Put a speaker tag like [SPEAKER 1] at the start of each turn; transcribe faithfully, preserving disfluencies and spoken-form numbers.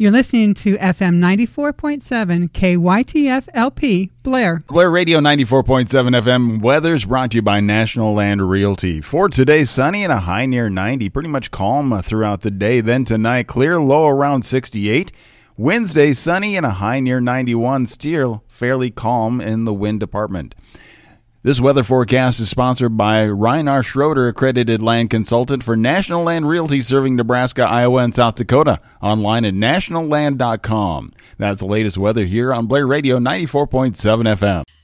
[SPEAKER 1] You're listening to F M ninety-four point seven K Y T F L P, Blair.
[SPEAKER 2] Blair Radio ninety-four point seven F M. Weather's brought to you by National Land Realty. For today, sunny and a high near ninety. Pretty much calm throughout the day. Then tonight, clear, low around sixty-eight. Wednesday, sunny and a high near ninety-one. Still fairly calm in the wind department. This weather forecast is sponsored by Ryan R. Schroeder, accredited land consultant for National Land Realty, serving Nebraska, Iowa, and South Dakota. Online at national land dot com. That's the latest weather here on Blair Radio ninety-four point seven F M.